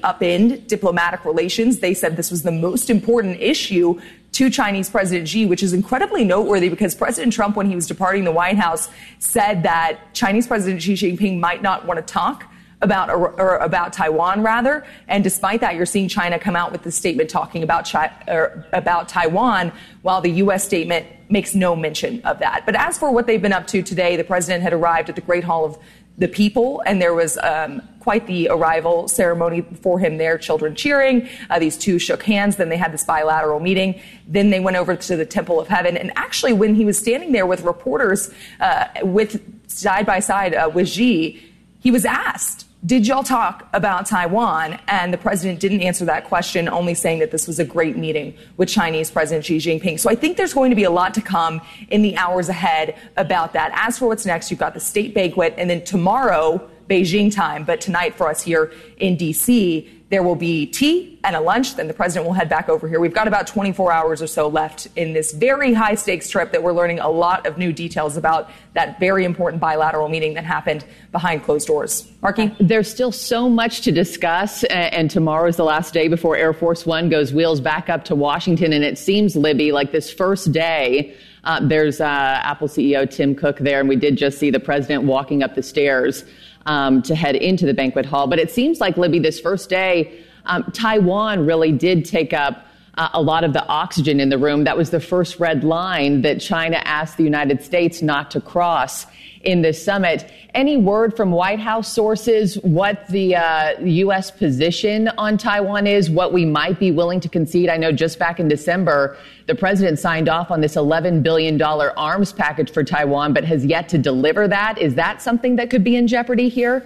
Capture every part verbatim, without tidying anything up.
upend diplomatic relations. They said this was the most important issue to Chinese President Xi, which is incredibly noteworthy because President Trump, when he was departing the White House, said that Chinese President Xi Jinping might not want to talk about or, or about Taiwan, rather. And despite that, you're seeing China come out with this statement talking about Chi- or about Taiwan, while the U S statement makes no mention of that. But as for what they've been up to today, the president had arrived at the Great Hall of the People, and there was um, quite the arrival ceremony for him there, children cheering. Uh, these two shook hands. Then they had this bilateral meeting. Then they went over to the Temple of Heaven. And actually, when he was standing there with reporters, uh, with side by side uh, with Xi, he was asked, did y'all talk about Taiwan? And the president didn't answer that question, only saying that this was a great meeting with Chinese President Xi Jinping. So I think there's going to be a lot to come in the hours ahead about that. As for what's next, you've got the state banquet, and then tomorrow, Beijing time, but tonight for us here in D C, there will be tea and a lunch. Then the president will head back over here. We've got about twenty-four hours or so left in this very high stakes trip that we're learning a lot of new details about that very important bilateral meeting that happened behind closed doors. Marky? There's still so much to discuss, and tomorrow is the last day before Air Force One goes wheels back up to Washington. And it seems, Libby, like this first day, uh, there's uh, Apple C E O Tim Cook there, and we did just see the president walking up the stairs Um, to head into the banquet hall. But it seems like, Libby, this first day, um, Taiwan really did take up uh, a lot of the oxygen in the room. That was the first red line that China asked the United States not to cross in this summit. Any word from White House sources what the uh, U S position on Taiwan is, what we might be willing to concede? I know just back in December, the president signed off on this eleven billion dollars arms package for Taiwan, but has yet to deliver that. Is that something that could be in jeopardy here?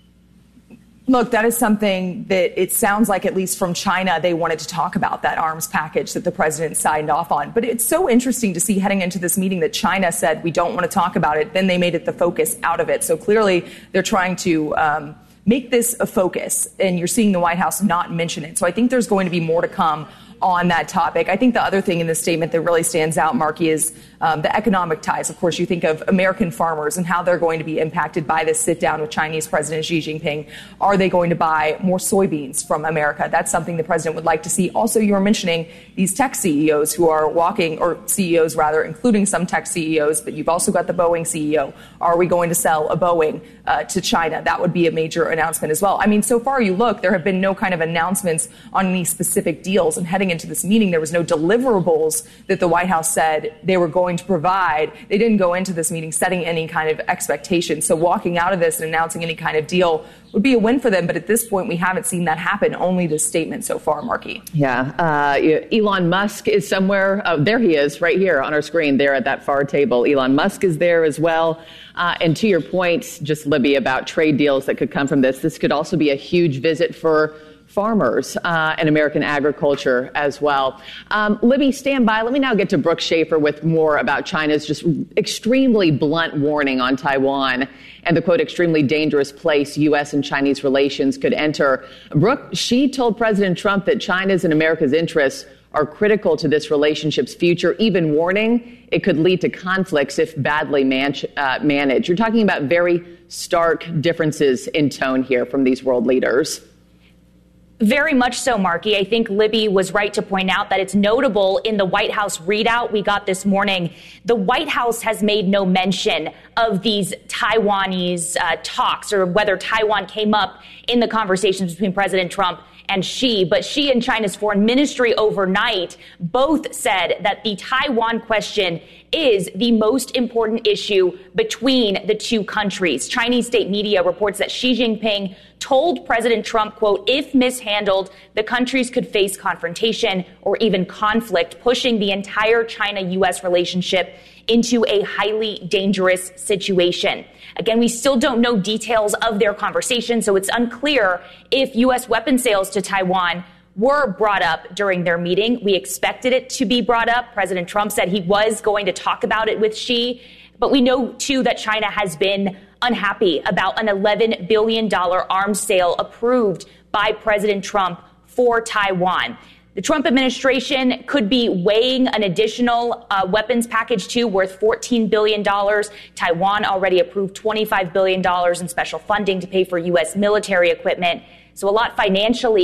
Look, that is something that it sounds like, at least from China, they wanted to talk about, that arms package that the president signed off on. But it's so interesting to see heading into this meeting that China said, we don't want to talk about it. Then they made it the focus out of it. So clearly they're trying to um, make this a focus, and you're seeing the White House not mention it. So I think there's going to be more to come on that topic. I think the other thing in this statement that really stands out, Marky, is um, the economic ties. Of course, you think of American farmers and how they're going to be impacted by this sit down with Chinese President Xi Jinping. Are they going to buy more soybeans from America? That's something the president would like to see. Also, you were mentioning these tech C E Os who are walking, or C E Os rather, including some tech C E Os, but you've also got the Boeing C E O. Are we going to sell a Boeing uh, to China? That would be a major announcement as well. I mean, so far you look, there have been no kind of announcements on any specific deals, and heading into this meeting, there was no deliverables that the White House said they were going to provide. They didn't go into this meeting setting any kind of expectation. So walking out of this and announcing any kind of deal would be a win for them. But at this point, we haven't seen that happen. Only this statement so far, Marky. Yeah. Uh, Elon Musk is somewhere. Oh, there he is right here on our screen there at that far table. Elon Musk is there as well. Uh, and to your point, just Libby, about trade deals that could come from this, this could also be a huge visit for farmers uh, and American agriculture as well. Um, Libby, stand by. Let me now get to Brooke Schaefer with more about China's just extremely blunt warning on Taiwan and the, quote, extremely dangerous place U S and Chinese relations could enter. Brooke, she told President Trump that China's and America's interests are critical to this relationship's future, even warning it could lead to conflicts if badly man- uh, managed. You're talking about very stark differences in tone here from these world leaders. Very much so, Marky. I think Libby was right to point out that it's notable in the White House readout we got this morning. The White House has made no mention of these Taiwanese uh, talks, or whether Taiwan came up in the conversations between President Trump and Xi. But Xi and China's foreign ministry overnight both said that the Taiwan question is the most important issue between the two countries. Chinese state media reports that Xi Jinping told President Trump, quote, if mishandled, the countries could face confrontation or even conflict, pushing the entire China-U S relationship into a highly dangerous situation. Again, we still don't know details of their conversation, so it's unclear if U S weapon sales to Taiwan were brought up during their meeting. We expected it to be brought up. President Trump said he was going to talk about it with Xi. But we know, too, that China has been unhappy about an eleven billion dollars arms sale approved by President Trump for Taiwan. The Trump administration could be weighing an additional uh, weapons package, too, worth fourteen billion dollars. Taiwan already approved twenty-five billion dollars in special funding to pay for U S military equipment. So a lot financially